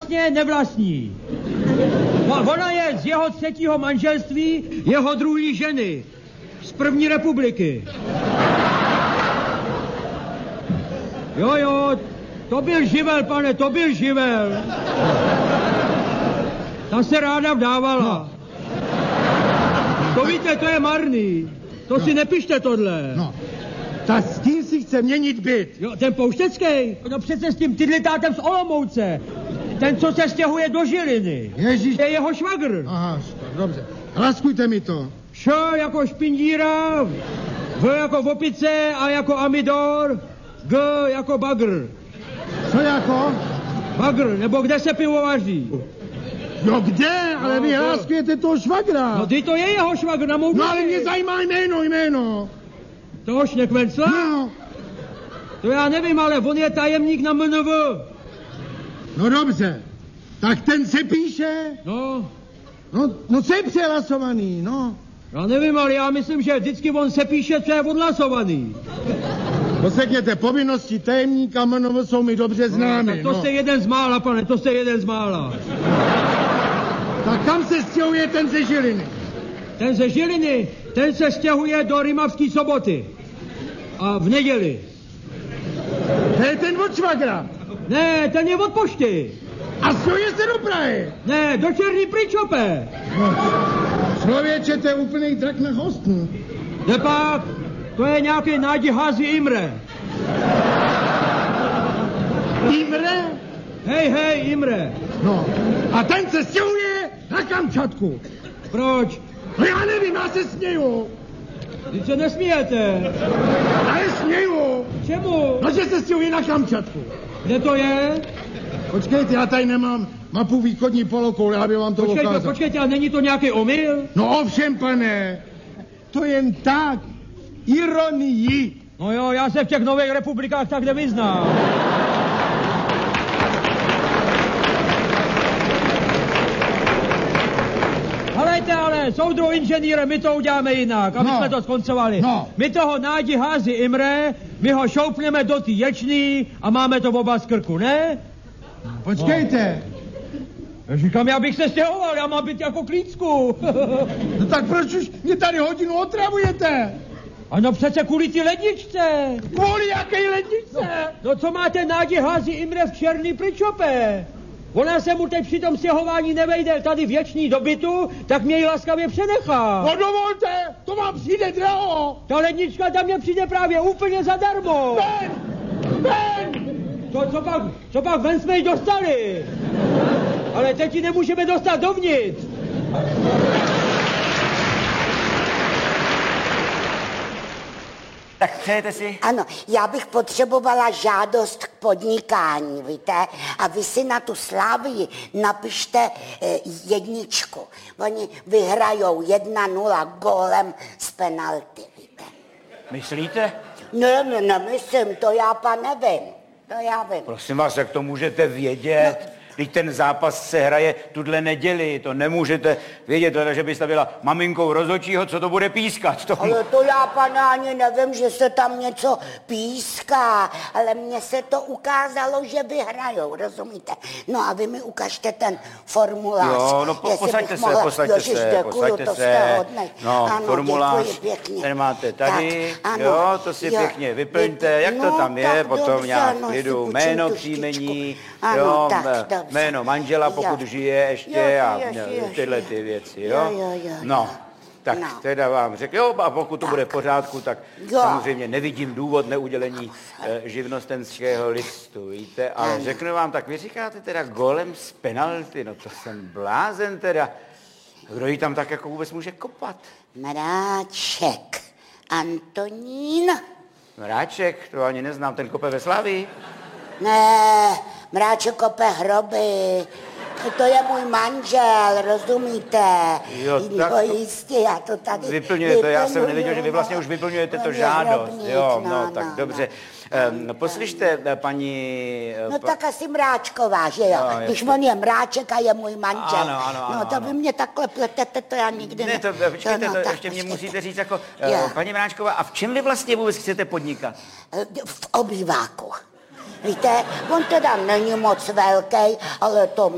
vlastně nevlastní. Ona je z jeho 3. manželství, jeho 2. ženy. Z 1. republiky. Jo, to byl živel, pane, to byl živel. Ta se ráda vdávala. No. To víte, to je marný. To si nepište tohle. No, tak s tím si chce měnit byt. Jo, ten Pouštecký? No přece s tím tydlitátem z Olomouce. Ten, co se stěhuje do Žiliny. Ježíš. Je jeho švagr. Aha, dobře. Hlaskujte mi to. Š jako špindíra, V jako opice, A jako amidor, G jako bagr. Co jako? Bagr, nebo kde se pivo vaří? No kde? Ale vy hláskujete toho švagra. No ty to je jeho švagr na mou. No ale mě zajímá jméno. Toho Šnekvencla? No. To já nevím, ale on je tajemník na MNV. No dobře. Tak ten se píše? No co je přehlasovaný, no. Já nevím, ale já myslím, že vždycky on se píše, co je odhlasovaný. Posekněte, povinnosti tajemníka MNV jsou mi dobře známy. Tak to jste jeden z mála, pane, to jste jeden z mála. Tak kam se stěhuje ten ze Žiliny? Ten ze Žiliny, ten se stěhuje do Rimavské Soboty. A v neděli. To je ten od švagra. Ne, ten je od pošty. A stěhuje se do Prahy. Ne, do Černý Pričope. No, člověče, to je úplný drak na hostnu. Nepak, to je nějaký Nádi Házi Imre. Imre? Hej, Imre. No, a ten se stěhuje na Kamčatku. Proč? No já nevím, já se směju. Vy se nesmějete. Ale směju. Čemu? No, že se stěhuje na Kamčatku. Kde to je? Počkejte, já tady nemám mapu východní polokoule, já bych vám to ukázal. Počkejte, a není to nějaký omyl? No ovšem, pane, to jen tak, ironii. No jo, já se v těch nových republikách tak nevyznám. Helejte, ale, soudruh inženýre, my to uděláme jinak, aby jsme to skoncovali. No. My toho Nádi Házi Imre, my ho šoupneme do té ječný a máme to oba z krku, ne? Počkejte. Já říkám, já bych se stěhoval, já mám být jako klícku. No tak proč už mě tady hodinu otravujete? Ano, přece kvůli ty ledničce. Kvůli jaké ledničce? No co máte Nádi Házi Imre v Černý Pričope? Ona se mu teď při tom stěhování nevejde tady věčný do bytu, tak mě ji laskavě přenechá. No dovolte, to vám přijde draho. Ta lednička tam mě přijde právě úplně zadarmo. Ven! Co pak ven jsme ji dostali? Ale teď ji nemůžeme dostat dovnitř. Tak přejete si? Ano, já bych potřebovala žádost k podnikání, víte? A vy si na tu Slávii napište 1. Oni vyhrajou 1-0 gólem z penalty, víte? Myslíte? Nemyslím, to já nevím. To já vím. Prosím vás, jak to můžete vědět? Když ten zápas se hraje tuhle neděli, to nemůžete vědět, že byste byla maminkou rozhodčího, co to bude pískat. To... Ale to já, pane, ani nevím, že se tam něco píská, ale mně se to ukázalo, že vyhrajou, rozumíte? No a vy mi ukažte ten formulář. Jo, no posaďte se. No, ano, formulář, pěkně. ten máte tady, tak, ano, jo, to si pěkně vyplňte, jak to tam je, potom dobře, nějak klidu, jméno, příjmení, jo, jméno manžela, pokud žije ještě a tyhle ty věci, jo? No, tak teda vám řekl, jo, a pokud to bude v pořádku, tak samozřejmě nevidím důvod neudělení živnostenského listu, víte, ale řeknu vám, tak vy říkáte teda golem z penalty, no to jsem blázen teda. Kdo jí tam tak jako vůbec může kopat? Mráček Antonín. Mráček, to ani neznám, ten kope ve Slavii. Ne, Mráček kope hroby. To je můj manžel, rozumíte? Jo, tak to jistě, já to tady vyplňujete, já jsem nevěděl, že vy vlastně už vyplňujete to žádost. Jo, no, tak dobře. No, poslyšte, paní... No tak asi Mráčková, že jo? No, když on je Mráček a je můj manžel. Ano, no to vy mě takhle pletete, to já nikdy ne. Počkejte, to ještě mě musíte říct jako... Paní Mráčková, a v čem vy vlastně vůbec chcete podnikat? V obýváku. Víte, on teda není moc velký, ale to